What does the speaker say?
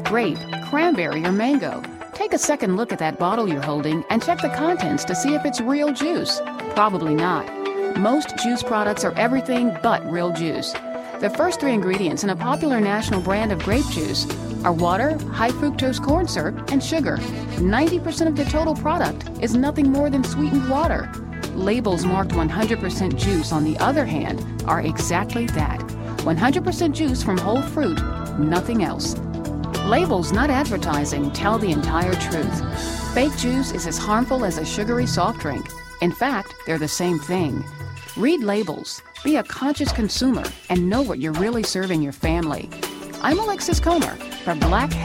grape, cranberry, or mango. Take a second look at that bottle you're holding and check the contents to see if it's real juice. Probably not. Most juice products are everything but real juice. The first three ingredients in a popular national brand of grape juice are water, high fructose corn syrup, and sugar. 90% of the total product is nothing more than sweetened water. Labels marked 100% juice, on the other hand, are exactly that. 100% juice from whole fruit, nothing else. Labels, not advertising, tell the entire truth. Fake juice is as harmful as a sugary soft drink. In fact, they're the same thing. Read labels, be a conscious consumer, and know what you're really serving your family. I'm Alexis Comer for Black